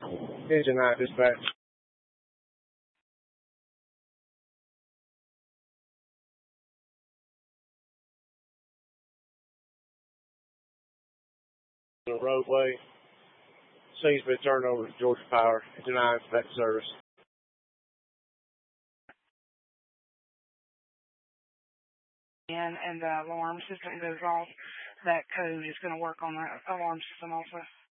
Engine 9 dispatch. The roadway. Scene's been turned over to Georgia Power. Engine 9 dispatch service. And the alarm system goes off, that code is going to work on that alarm system also.